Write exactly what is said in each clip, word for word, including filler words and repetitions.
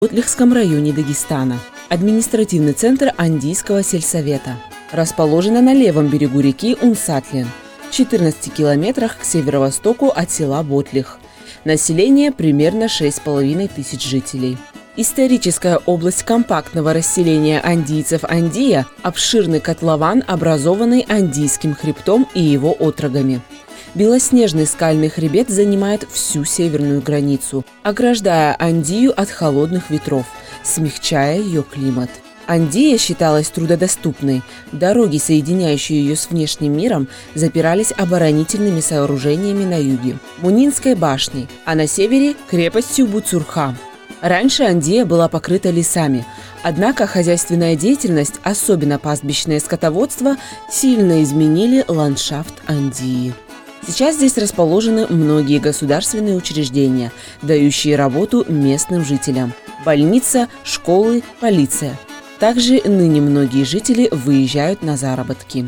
в Ботлихском районе Дагестана. Административный центр Андийского сельсовета. Расположена на левом берегу реки Унсатлин, в четырнадцати километрах к северо-востоку от села Ботлих. Население примерно шесть с половиной тысяч жителей. Историческая область компактного расселения андийцев Андия – обширный котлован, образованный Андийским хребтом и его отрогами. Белоснежный скальный хребет занимает всю северную границу, ограждая Андию от холодных ветров, смягчая ее климат. Андия считалась трудодоступной. Дороги, соединяющие ее с внешним миром, запирались оборонительными сооружениями на юге – Мунинской башней, а на севере – крепостью Буцурха. Раньше Андия была покрыта лесами, однако хозяйственная деятельность, особенно пастбищное скотоводство, сильно изменили ландшафт Андии. Сейчас здесь расположены многие государственные учреждения, дающие работу местным жителям – больница, школы, полиция. Также ныне многие жители выезжают на заработки.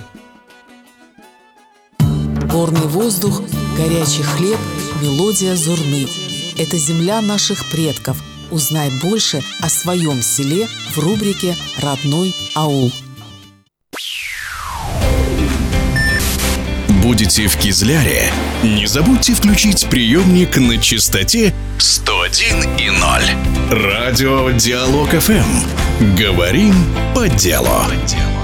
Горный воздух, горячий хлеб, мелодия зурны – это земля наших предков. Узнай больше о своем селе в рубрике «Родной аул». Будете в Кизляре? Не забудьте включить приемник на частоте сто один и ноль. Радио Диалог эф эм. Говорим по делу.